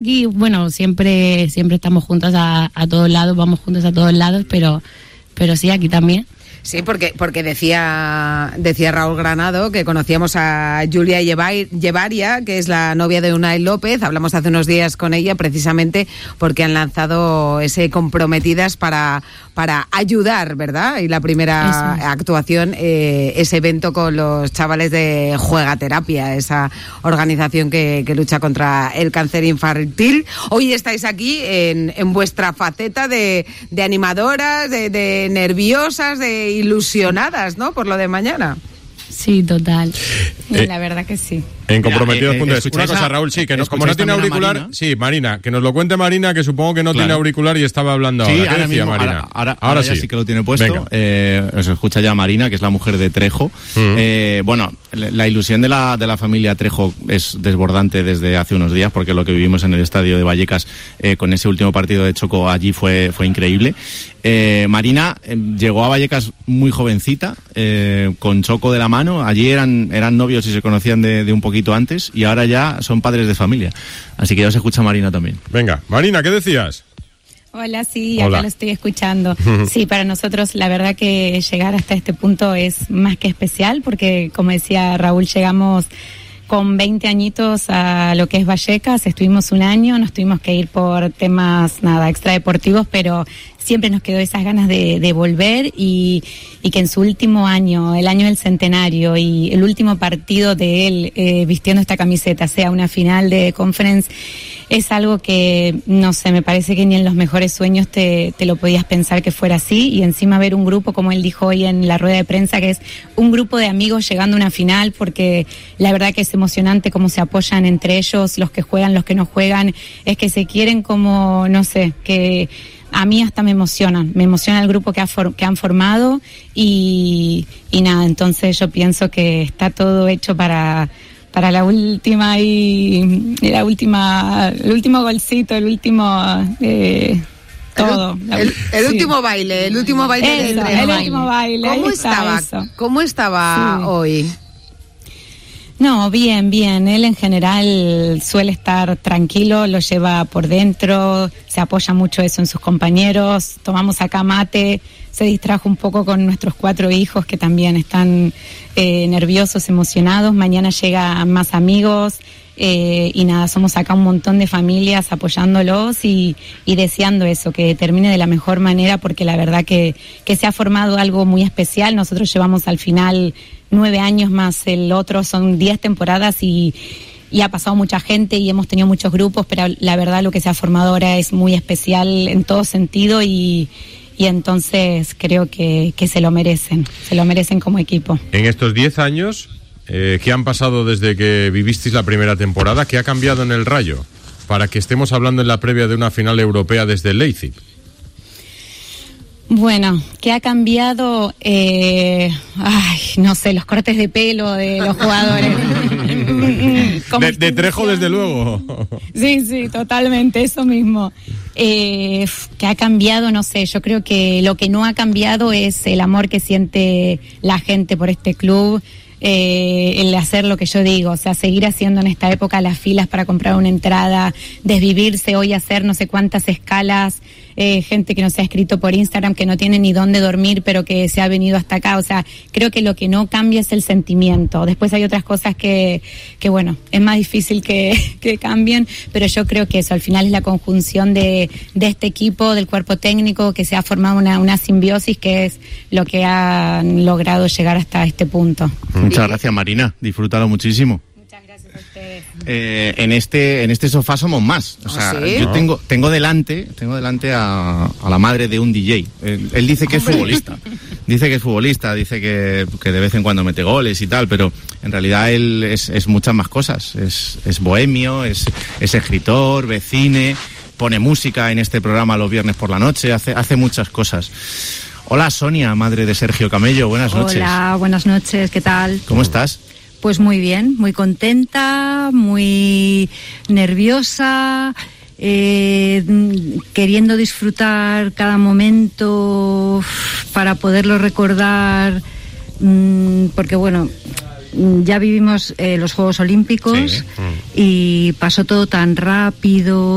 Y bueno, siempre estamos juntos a todos lados, vamos juntos a todos lados, pero sí, aquí también. Sí, porque decía Raúl Granado que conocíamos a Julia Llevaria, que es la novia de Unai López. Hablamos hace unos días con ella precisamente porque han lanzado ese Comprometidas para ayudar, ¿verdad? Y la primera actuación, ese evento con los chavales de Juegaterapia, esa organización que lucha contra el cáncer infantil. Hoy estáis aquí en vuestra faceta de animadoras, de nerviosas, de ilusionadas, ¿no? Por lo de mañana. Sí, total. La verdad que sí. En comprometidos.es. Una cosa, Raúl, sí, que como no tiene auricular, sí, Marina, que nos lo cuente Marina, que supongo que no tiene auricular y estaba hablando ahora. ¿Qué decía mismo, Marina? Ahora sí que lo tiene puesto. Os escucha ya Marina, que es la mujer de Trejo. Bueno, la ilusión de la familia Trejo es desbordante desde hace unos días, porque lo que vivimos en el estadio de Vallecas con ese último partido de Choco allí fue increíble. Marina llegó a Vallecas muy jovencita, con Choco de la mano. Allí eran novios y se conocían de un poquito antes, y ahora ya son padres de familia. Así que ya os escucha Marina también. Venga, Marina, ¿qué decías? Hola, sí, acá lo estoy escuchando. Sí, para nosotros la verdad que llegar hasta este punto es más que especial, porque como decía Raúl, llegamos con 20 añitos a lo que es Vallecas, estuvimos un año, nos tuvimos que ir por temas extradeportivos, pero siempre nos quedó esas ganas de volver y que en su último año, el año del centenario y el último partido de él vistiendo esta camiseta sea una final de Conference, es algo que, no sé, me parece que ni en los mejores sueños te lo podías pensar que fuera así, y encima ver un grupo, como él dijo hoy en la rueda de prensa, que es un grupo de amigos llegando a una final, porque la verdad que es emocionante cómo se apoyan entre ellos, los que juegan, los que no juegan, es que se quieren como, no sé, que a mí hasta me emociona el grupo que han formado y nada, entonces yo pienso que está todo hecho para la última el último golcito, el último todo. El último baile, el último baile eso, de el último baile. ¿Cómo estaba hoy? No, bien. Él en general suele estar tranquilo, lo lleva por dentro, se apoya mucho eso en sus compañeros. Tomamos acá mate, se distrajo un poco con nuestros 4 hijos que también están nerviosos, emocionados. Mañana llegan más amigos y nada, somos acá un montón de familias apoyándolos y deseando eso, que termine de la mejor manera, porque la verdad que se ha formado algo muy especial. Nosotros llevamos al final 9 años más el otro, son 10 temporadas y ha pasado mucha gente y hemos tenido muchos grupos, pero la verdad lo que se ha formado ahora es muy especial en todo sentido y entonces creo que se lo merecen como equipo. En estos 10 años, ¿qué han pasado desde que vivisteis la primera temporada? ¿Qué ha cambiado en el Rayo para que estemos hablando en la previa de una final europea desde Leipzig? Bueno, ¿qué ha cambiado? No sé, los cortes de pelo de los jugadores. De Trejo, desde luego. Sí, totalmente, eso mismo. ¿Qué ha cambiado? No sé, yo creo que lo que no ha cambiado es el amor que siente la gente por este club. El hacer lo que yo digo, o sea, seguir haciendo en esta época las filas para comprar una entrada, desvivirse hoy, hacer no sé cuántas escalas, gente que nos ha escrito por Instagram que no tiene ni dónde dormir pero que se ha venido hasta acá, o sea, creo que lo que no cambia es el sentimiento. Después hay otras cosas que bueno, es más difícil que cambien, pero yo creo que eso al final es la conjunción de este equipo, del cuerpo técnico, que se ha formado una simbiosis que es lo que ha logrado llegar hasta este punto. Muchas gracias, Marina, disfrútalo muchísimo. Muchas gracias a ustedes. En este sofá somos más. O sea, ¿sí? Yo tengo delante a la madre de un DJ. Él dice que es futbolista. Dice que de vez en cuando mete goles y tal, pero en realidad él es muchas más cosas. Es bohemio, es escritor, ve cine, pone música en este programa los viernes por la noche, hace muchas cosas. Hola, Sonia, madre de Sergio Camello, buenas noches. Hola, buenas noches, ¿qué tal? ¿Cómo estás? Pues muy bien, muy contenta, muy nerviosa, queriendo disfrutar cada momento para poderlo recordar, porque bueno, ya vivimos los Juegos Olímpicos, sí, y pasó todo tan rápido.